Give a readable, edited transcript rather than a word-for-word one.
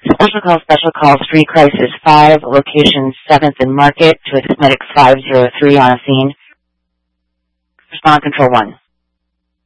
Special call, Street Crisis 5, location 7th and Market, to Medic 503 on a scene. Respond Control 1.